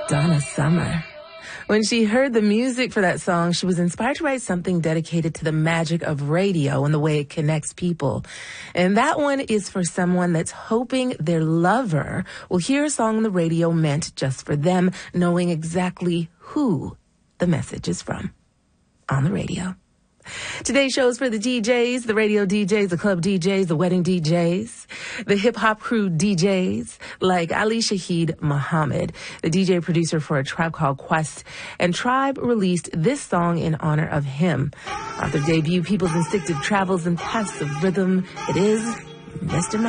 Donna Summer. When she heard the music for that song, she was inspired to write something dedicated to the magic of radio and the way it connects people. And that one is for someone that's hoping their lover will hear a song on the radio meant just for them, knowing exactly who the message is from on the radio. Today's show is for the DJs, the radio DJs, the club DJs, the wedding DJs, the hip-hop crew DJs, like Ali Shaheed Muhammad, the DJ producer for A Tribe Called Quest. And Tribe released this song in honor of him. Off their debut, People's Instinctive Travels and Paths of Rhythm, it is Mr.